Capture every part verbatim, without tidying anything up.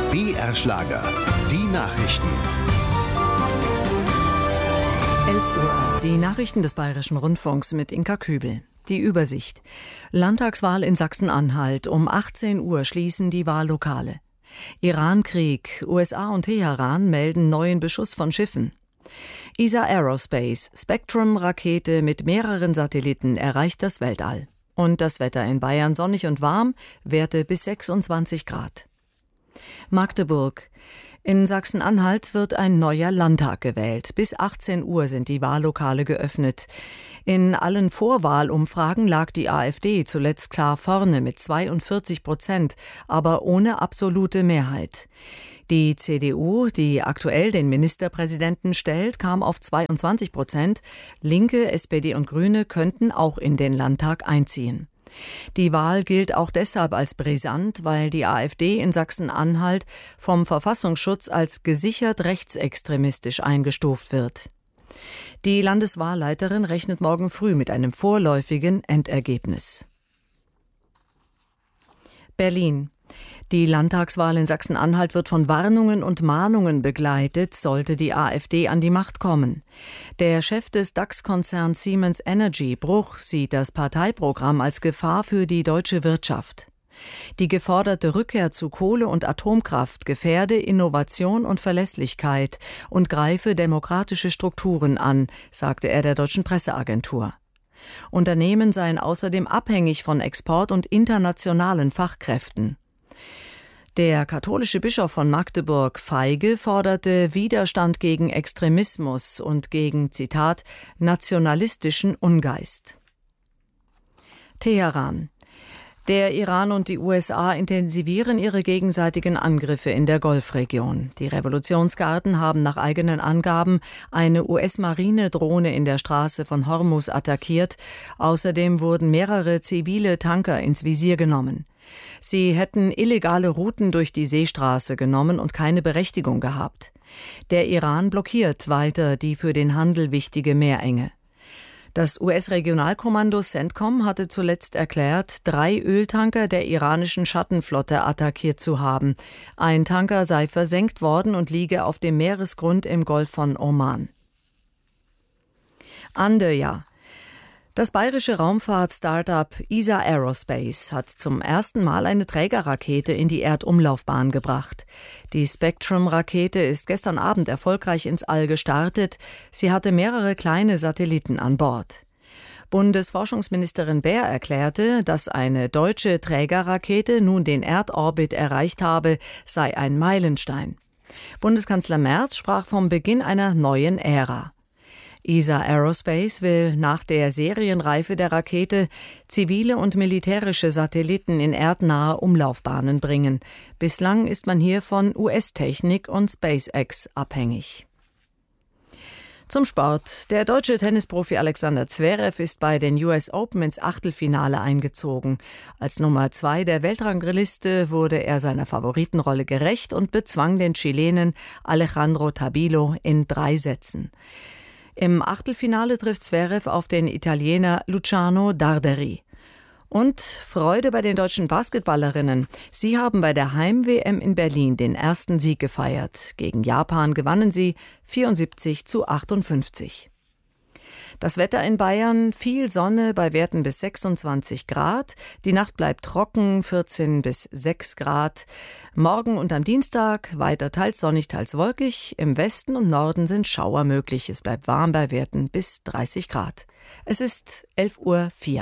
B R-Schlager, die Nachrichten. elf Uhr, die Nachrichten des Bayerischen Rundfunks mit Inka Kübel. Die Übersicht. Landtagswahl in Sachsen-Anhalt. Um achtzehn Uhr schließen die Wahllokale. Irankrieg. U S A und Teheran melden neuen Beschuss von Schiffen. E S A Aerospace. Spectrum-Rakete mit mehreren Satelliten erreicht das Weltall. Und das Wetter in Bayern sonnig und warm, Werte bis sechsundzwanzig Grad. Magdeburg. In Sachsen-Anhalt wird ein neuer Landtag gewählt. Bis achtzehn Uhr sind die Wahllokale geöffnet. In allen Vorwahlumfragen lag die AfD zuletzt klar vorne mit zweiundvierzig Prozent, aber ohne absolute Mehrheit. Die C D U, die aktuell den Ministerpräsidenten stellt, kam auf zweiundzwanzig Prozent. Linke, S P D und Grüne könnten auch in den Landtag einziehen. Die Wahl gilt auch deshalb als brisant, weil die AfD in Sachsen-Anhalt vom Verfassungsschutz als gesichert rechtsextremistisch eingestuft wird. Die Landeswahlleiterin rechnet morgen früh mit einem vorläufigen Endergebnis. Berlin. Die Landtagswahl in Sachsen-Anhalt wird von Warnungen und Mahnungen begleitet, sollte die AfD an die Macht kommen. Der Chef des DAX-Konzerns Siemens Energy, Bruch, sieht das Parteiprogramm als Gefahr für die deutsche Wirtschaft. Die geforderte Rückkehr zu Kohle- und Atomkraft gefährde Innovation und Verlässlichkeit und greife demokratische Strukturen an, sagte er der deutschen Presseagentur. Unternehmen seien außerdem abhängig von Export und internationalen Fachkräften. Der katholische Bischof von Magdeburg, Feige, forderte Widerstand gegen Extremismus und gegen, Zitat, nationalistischen Ungeist. Teheran. Der Iran und die U S A intensivieren ihre gegenseitigen Angriffe in der Golfregion. Die Revolutionsgarden haben nach eigenen Angaben eine U S-Marinedrohne in der Straße von Hormuz attackiert. Außerdem wurden mehrere zivile Tanker ins Visier genommen. Sie hätten illegale Routen durch die Seestraße genommen und keine Berechtigung gehabt. Der Iran blockiert weiter die für den Handel wichtige Meerenge. Das U S-Regionalkommando CENTCOM hatte zuletzt erklärt, drei Öltanker der iranischen Schattenflotte attackiert zu haben. Ein Tanker sei versenkt worden und liege auf dem Meeresgrund im Golf von Oman. Andøya. Das bayerische Raumfahrt-Startup E S A Aerospace hat zum ersten Mal eine Trägerrakete in die Erdumlaufbahn gebracht. Die Spectrum-Rakete ist gestern Abend erfolgreich ins All gestartet. Sie hatte mehrere kleine Satelliten an Bord. Bundesforschungsministerin Baer erklärte, dass eine deutsche Trägerrakete nun den Erdorbit erreicht habe, sei ein Meilenstein. Bundeskanzler Merz sprach vom Beginn einer neuen Ära. E S A Aerospace will nach der Serienreife der Rakete zivile und militärische Satelliten in erdnahe Umlaufbahnen bringen. Bislang ist man hier von U S-Technik und SpaceX abhängig. Zum Sport. Der deutsche Tennisprofi Alexander Zverev ist bei den U S Open ins Achtelfinale eingezogen. Als Nummer zwei der Weltrangliste wurde er seiner Favoritenrolle gerecht und bezwang den Chilenen Alejandro Tabilo in drei Sätzen. Im Achtelfinale trifft Zverev auf den Italiener Luciano Darderi. Und Freude bei den deutschen Basketballerinnen. Sie haben bei der Heim-W M in Berlin den ersten Sieg gefeiert. Gegen Japan gewannen sie vierundsiebzig zu achtundfünfzig. Das Wetter in Bayern, viel Sonne bei Werten bis sechsundzwanzig Grad. Die Nacht bleibt trocken, vierzehn bis sechs Grad. Morgen und am Dienstag weiter teils sonnig, teils wolkig. Im Westen und Norden sind Schauer möglich. Es bleibt warm bei Werten bis dreißig Grad. Es ist elf Uhr vier.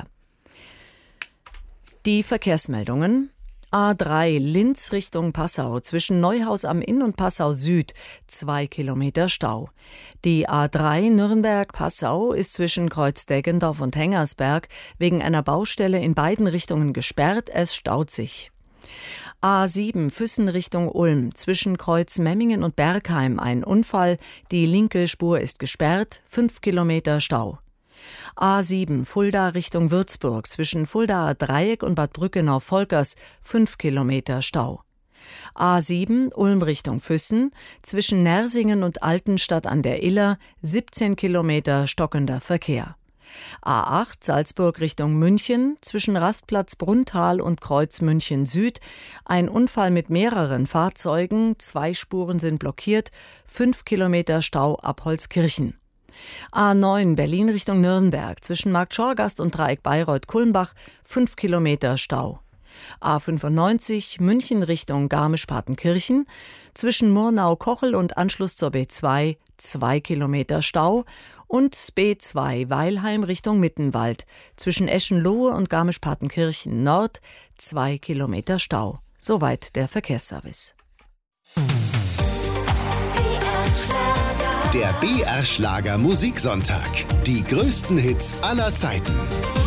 Die Verkehrsmeldungen. A drei Linz Richtung Passau zwischen Neuhaus am Inn und Passau Süd, zwei Kilometer Stau. Die A drei Nürnberg-Passau ist zwischen Kreuz Deggendorf und Hengersberg wegen einer Baustelle in beiden Richtungen gesperrt, es staut sich. A sieben Füssen Richtung Ulm zwischen Kreuz Memmingen und Bergheim ein Unfall, die linke Spur ist gesperrt, fünf Kilometer Stau. A sieben Fulda Richtung Würzburg zwischen Fuldaer Dreieck und Bad Brückenau-Volkers fünf Kilometer Stau. A sieben Ulm Richtung Füssen zwischen Nersingen und Altenstadt an der Iller siebzehn Kilometer stockender Verkehr. A acht Salzburg Richtung München, zwischen Rastplatz Brunntal und Kreuz München Süd. Ein Unfall mit mehreren Fahrzeugen, zwei Spuren sind blockiert, fünf Kilometer Stau ab Holzkirchen. A neun Berlin Richtung Nürnberg, zwischen Marktschorgast und Dreieck Bayreuth-Kulmbach, fünf Kilometer Stau. A fünfundneunzig München Richtung Garmisch-Partenkirchen, zwischen Murnau-Kochel und Anschluss zur B zwei, zwei Kilometer Stau. Und B zwei Weilheim Richtung Mittenwald, zwischen Eschenlohe und Garmisch-Partenkirchen Nord, zwei Kilometer Stau. Soweit der Verkehrsservice. Der B R Schlager Musiksonntag. Die größten Hits aller Zeiten.